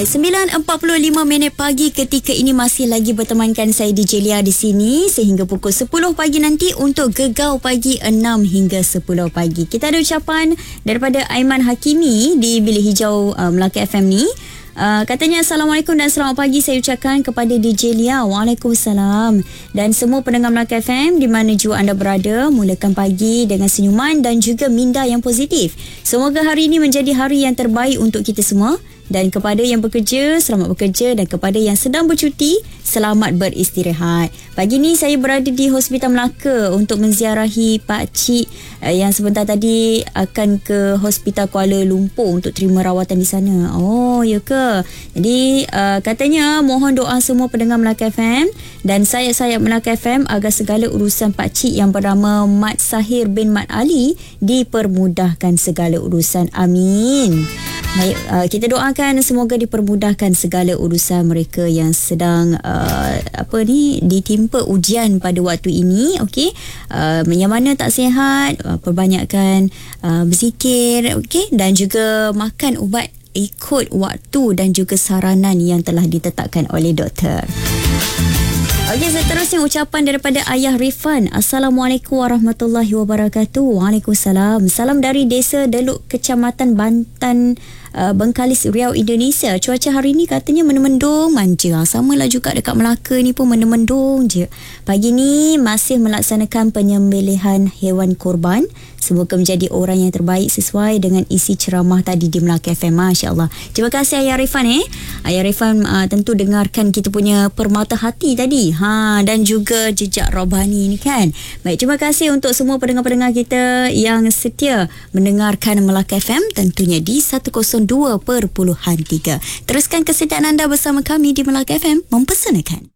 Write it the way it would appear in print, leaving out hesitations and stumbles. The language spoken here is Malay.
9.45 pagi ketika ini masih lagi bertemankan saya DJ Lia di sini sehingga pukul 10 pagi nanti untuk Gegau Pagi 6 hingga 10 pagi. Kita ada ucapan daripada Aiman Hakimi di Bilik Hijau Melaka FM ni. Katanya Assalamualaikum dan selamat pagi saya ucapkan kepada DJ Lia. Waalaikumsalam. Dan semua pendengar Melaka FM di mana jua anda berada, mulakan pagi dengan senyuman dan juga minda yang positif. Semoga hari ini menjadi hari yang terbaik untuk kita semua. Dan kepada yang bekerja, selamat bekerja, dan kepada yang sedang bercuti, selamat beristirahat. Pagi ni saya berada di Hospital Melaka untuk menziarahi Pak Cik yang sebentar tadi akan ke Hospital Kuala Lumpur untuk terima rawatan di sana. Oh, ya ke? Jadi katanya mohon doa semua pendengar Melaka FM dan saya Melaka FM agar segala urusan Pak Cik yang bernama Mat Sahir bin Mat Ali dipermudahkan segala urusan. Amin. Baik, kita doakan semoga dipermudahkan segala urusan mereka yang sedang ditimpa ujian pada waktu ini. Okey, yang mana tak sihat, perbanyakkan berzikir, okey, dan juga makan ubat ikut waktu dan juga saranan yang telah ditetapkan oleh doktor. Okey, seterusnya ucapan daripada Ayah Rifan. Assalamualaikum warahmatullahi wabarakatuh. Waalaikumsalam. Salam dari Desa Deluk, Kecamatan Bantan, Bengkalis, Riau, Indonesia. Cuaca hari ni katanya mendung manja. Samalah juga dekat Melaka ni pun mendung je. Pagi ni masih melaksanakan penyembelihan hewan korban. Semoga menjadi orang yang terbaik sesuai dengan isi ceramah tadi di Melaka FM. Masya Allah. Terima kasih Ayah Rifan. Ayah Rifan tentu dengarkan kita punya permata hati tadi. Dan juga jejak rohani ni kan. Baik, terima kasih untuk semua pendengar-pendengar kita yang setia mendengarkan Melaka FM tentunya di 102.3. Teruskan kesetiaan anda bersama kami di Melaka FM, mempersanakan.